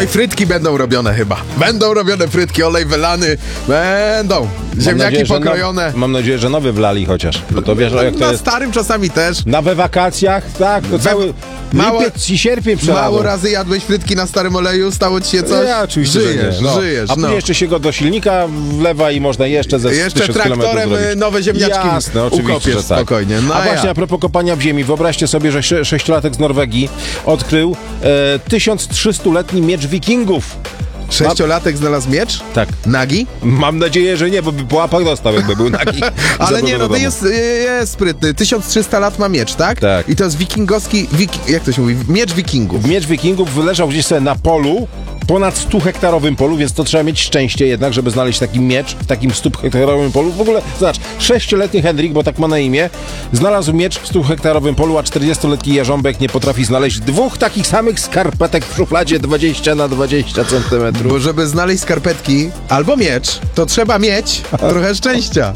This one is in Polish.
i frytki będą robione chyba. Będą robione frytki, olej wylany. Będą. Ziemniaki pokrojone. Mam nadzieję, że nowy wlali chociaż. Bo to wiesz, jak to Na jest. starym czasami też. We wakacjach, tak, to cały lipiec i sierpień Mało przelał. razy jadłeś frytki na starym oleju, stało ci się coś? Ja oczywiście, żyjesz, że nie. żyjesz. A później jeszcze się go do silnika wlewa i można jeszcze ze 1000 traktorem kilometrów zrobić. nowe ziemniaczki Jasne, oczywiście, ukopiesz że tak. spokojnie. No A właśnie a propos kopania w ziemi, wyobraźcie sobie, że sześciolatek z Norwegii odkrył 1300-letni miecz wikingów. Sześciolatek znalazł miecz? Tak. Nagi? Mam nadzieję, że nie, bo by po łapach dostał, jakby był nagi. Ale nie, no to jest sprytny. 1300 lat ma miecz, tak? Tak. I to jest wikingowski, jak to się mówi? Miecz wikingów. Miecz wikingów wyleżał gdzieś sobie na polu, ponad 100-hektarowym polu, więc to trzeba mieć szczęście jednak, żeby znaleźć taki miecz w takim 100-hektarowym polu. W ogóle, zobacz, 6-letni Henryk, bo tak ma na imię, znalazł miecz w 100-hektarowym polu, a 40-letni Jarząbek nie potrafi znaleźć 2 takich samych skarpetek w szufladzie 20 na 20 centymetrów. Bo żeby znaleźć skarpetki albo miecz, to trzeba mieć trochę szczęścia.